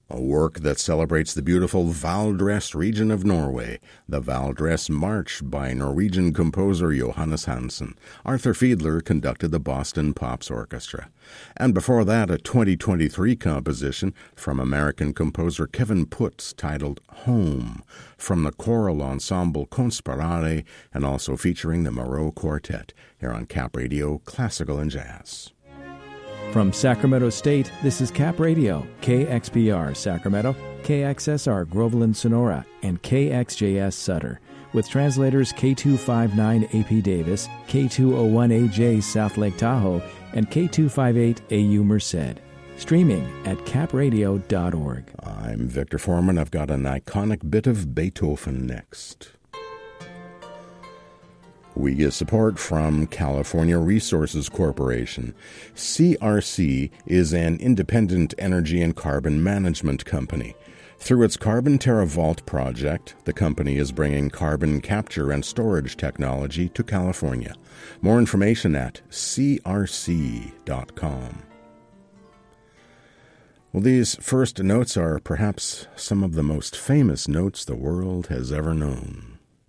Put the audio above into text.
a work that celebrates the beautiful Valdres region of Norway, the Valdres March by Norwegian composer Johannes Hansen. Arthur Fiedler conducted the Boston Pops Orchestra. And before that, a 2023 composition from American composer Kevin Putz titled Home, from the choral ensemble Conspirare, and also featuring the Moreau Quartet, here on Cap Radio Classical and Jazz. From Sacramento State, this is Cap Radio, KXPR Sacramento, KXSR Groveland Sonora, and KXJS Sutter, with translators K259 AP Davis, K201AJ South Lake Tahoe, and K258 AU Merced. Streaming at capradio.org. I'm Victor Foreman. I've got an iconic bit of Beethoven next. We get support from California Resources Corporation. CRC is an independent energy and carbon management company. Through its Carbon Terra Vault project, the company is bringing carbon capture and storage technology to California. More information at crc.com. Well, these first notes are perhaps some of the most famous notes the world has ever known.